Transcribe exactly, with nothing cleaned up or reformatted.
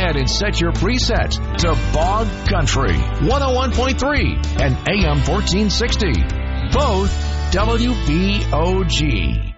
ahead and set your preset to Bog Country one oh one point three and A M fourteen sixty. Both W B O G.